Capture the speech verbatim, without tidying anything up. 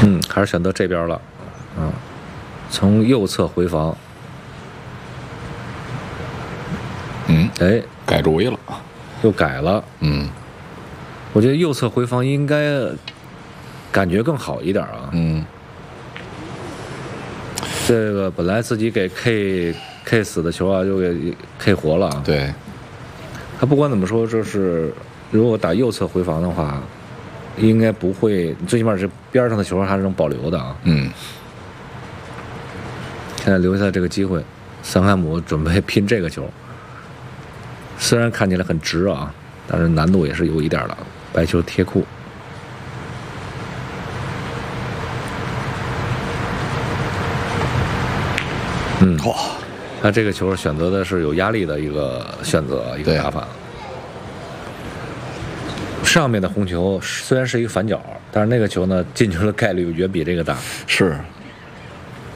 嗯，还是选择这边了，啊，从右侧回防。 嗯， 哎， 改主意了， 又改了。 嗯， 我觉得右侧回防应该感觉更好一点啊。 嗯， 这个本来自己给 K K 死的球啊，就给 K 活了啊。 对， 他不管怎么说，就是如果打右侧回防的话，应该不会，最起码这边上的球还是能保留的啊。 嗯， 现在留下这个机会，桑汉姆准备拼这个球。虽然看起来很直啊，但是难度也是有一点的。白球贴库，嗯， 哇， 他这个球选择的是有压力的一个选择，一个打法。上面的红球虽然是一个反角，但是那个球呢进球的概率远比这个大。 是，